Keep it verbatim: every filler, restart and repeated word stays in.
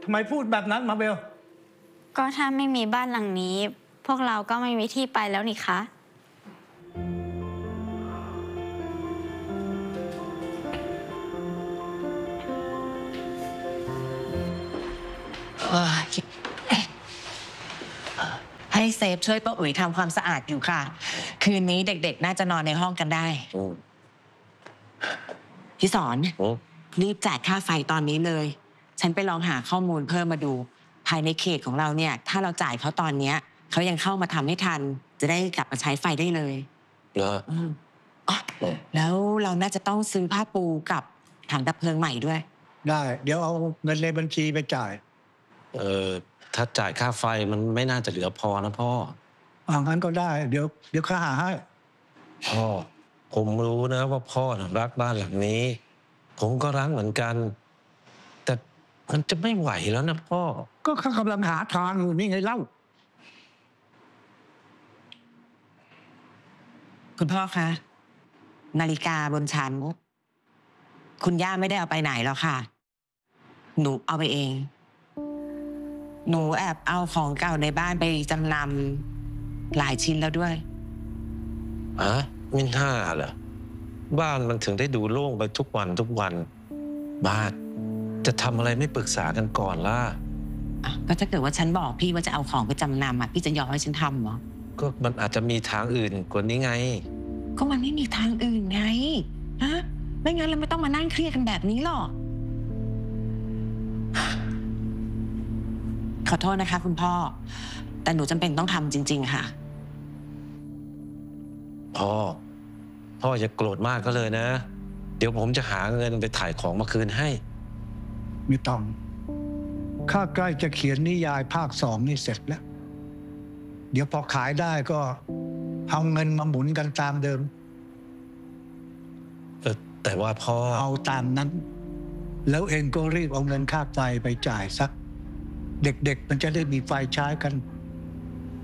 ทำไมพูดแบบนั้นมาเบลก็ถ้าไม่มีบ้านหลังนี้ พวกเราก็ไม่มีที่ไปแล้วนี่คะให้เซฟช่วยป้าอุ๋ยทำความสะอาดอยู่ค่ะคืนนี้เด็กๆน่าจะนอนในห้องกันได้พี่สอนรีบจ่ายค่าไฟตอนนี้เลยฉันไปลองหาข้อมูลเพิ่มมาดูภายในเขตของเราเนี่ยถ้าเราจ่ายเขาตอนเนี้ยเขายังเข้ามาทำให้ทันจะได้กลับมาใช้ไฟได้เลยเหรออ๋อแล้วเราน่าจะต้องซื้อผ้าปูกับถังดับเพลิงใหม่ด้วยได้เดี๋ยวเอาเงินในบัญชีไปจ่ายเออถ้าจ่ายค่าไฟมันไม่น่าจะเหลือพอนะพ่ออ่างั้นก็ได้เดี๋ยวเดี๋ยวข้าหาให้พ่อผมรู้นะว่าพ่อรักบ้านหลังนี้ผมก็รักเหมือนกันแต่มันจะไม่ไหวแล้วนะพ่อก็ข้ากำลังหาทางอยู่นี่ไงเล่าคุณพ่อคะนาฬิกาบนชั้นคุณย่าไม่ได้เอาไปไหนหรอกค่ะหนูเอาไปเองหนูแอบเอาของเก่าในบ้านไปจำนำหลายชิ้นแล้วด้วยอะไม่น่าเหรอบ้านมันถึงได้ดูโล่งไปทุกวันทุกวันบ้านจะทำอะไรไม่ปรึกษากันก่อนล่ะก็ถ้าเกิดว่าฉันบอกพี่ว่าจะเอาของไปจำนำอ่ะพี่จะยอมให้ฉันทำเหรอก็มันอาจจะมีทางอื่นกว่านี้ไงก็มันไม่มีทางอื่นไงฮะไม่งั้นเราไม่ต้องมานั่งเครียดกันแบบนี้หรอกขอโทษนะคะคุณพ่อแต่หนูจำเป็นต้องทำจริงๆค่ะพ่อพ่ออย่าโกรธมากก็เลยนะเดี๋ยวผมจะหาเงินไปถ่ายของมาคืนให้ไม่ต้องข้าใกล้จะเขียนนิยายภาคสองนี่เสร็จแล้วเดี๋ยวพอขายได้ก็เอาเงินมาหมุนกันตามเดิมเออแต่ว่าพ่อเอาตามนั้นแล้วเองก็รีบเอาเงินค่าไฟไปจ่ายสักเด็กๆมันจะได้มีไฟใช้กัน